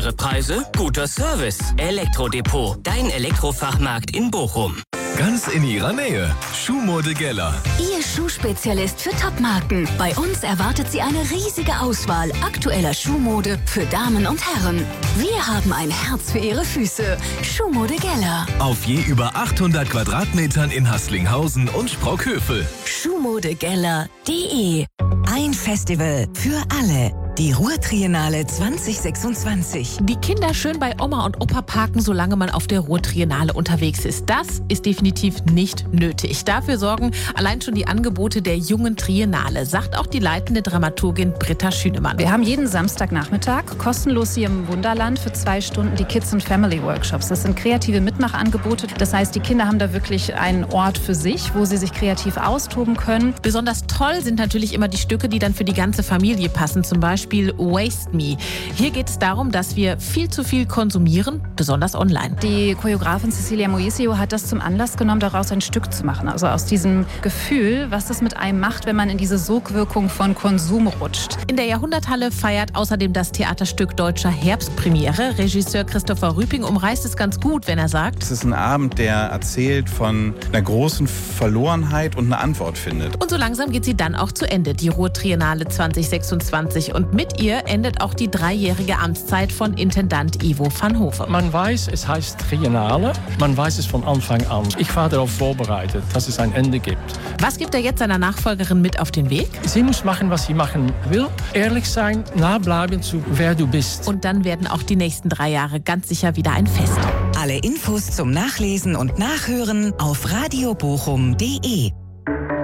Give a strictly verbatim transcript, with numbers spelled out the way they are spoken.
Faire Preise, guter Service. Elektrodepot, dein Elektrofachmarkt in Bochum. Ganz in ihrer Nähe. Schuhmode Geller. Ihr Schuhspezialist für Topmarken. Bei uns erwartet Sie eine riesige Auswahl aktueller Schuhmode für Damen und Herren. Wir haben ein Herz für Ihre Füße. Schuhmode Geller. Auf je über achthundert Quadratmetern in Haßlinghausen und Sprockhövel. Schuhmodegeller punkt de. Ein Festival für alle. Die Ruhr-Triennale zwanzig sechsundzwanzig. Die Kinder schön bei Oma und Opa parken, solange man auf der Ruhr-Triennale unterwegs ist. Das ist definitiv nicht nötig. Dafür sorgen allein schon die Angebote der jungen Triennale, sagt auch die leitende Dramaturgin Britta Schünemann. Wir haben jeden Samstagnachmittag kostenlos hier im Wunderland für zwei Stunden die Kids- und Family-Workshops. Das sind kreative Mitmachangebote. Das heißt, die Kinder haben da wirklich einen Ort für sich, wo sie sich kreativ austoben können. Besonders toll sind natürlich immer die Stücke, die dann für die ganze Familie passen. Zum Beispiel Waste Me. Hier geht es darum, dass wir viel zu viel konsumieren, besonders online. Die Choreografin Cecilia Moisio hat das zum Anlass genommen, daraus ein Stück zu machen. Also aus diesem Gefühl, was das mit einem macht, wenn man in diese Sogwirkung von Konsum rutscht. In der Jahrhunderthalle feiert außerdem das Theaterstück Deutscher Herbstpremiere. Regisseur Christopher Rüping umreißt es ganz gut, wenn er sagt: Es ist ein Abend, der erzählt von einer großen Verlorenheit und eine Antwort findet. Und so langsam geht sie dann auch zu Ende, die Ruhr-Triennale zwanzig sechsundzwanzig. Und mit ihr endet auch die dreijährige Amtszeit von Intendant Ivo van Hoven. Man weiß, es heißt Triennale. Man weiß es von Anfang an. Ich war darauf vorbereitet, dass es ein Ende gibt. Was gibt er jetzt seiner Nachfolgerin mit auf den Weg? Sie muss machen, was sie machen will. Ehrlich sein, nah bleiben zu wer du bist. Und dann werden auch die nächsten drei Jahre ganz sicher wieder ein Fest. Alle Infos zum Nachlesen und Nachhören auf radiobochum punkt de.